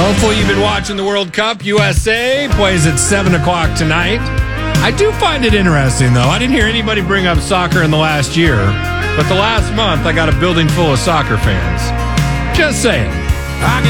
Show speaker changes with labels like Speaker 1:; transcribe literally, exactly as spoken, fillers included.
Speaker 1: Hopefully you've been watching the World Cup. U S A plays at seven o'clock tonight. I do find it interesting, though. I didn't hear anybody bring up soccer in the last year, but the last month I got a building full of soccer fans. Just saying. I can